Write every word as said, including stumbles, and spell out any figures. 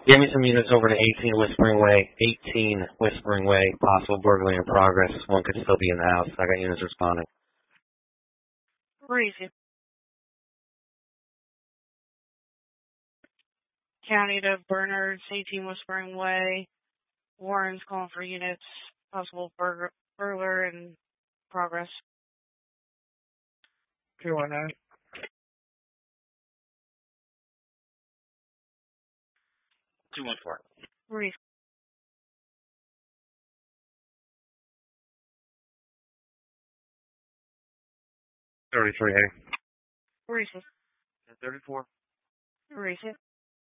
Give me some units over to eighteen Whispering Way. eighteen Whispering Way. Possible burglary in progress. One could still be in the house. I got units responding. Breezy. County to Bernards, eighteen Whispering Way. Warren's calling for units. Possible burg- burglar in progress. two one nine. two one four. Breezy. thirty-three A. Breezy. thirty-four. Breezy.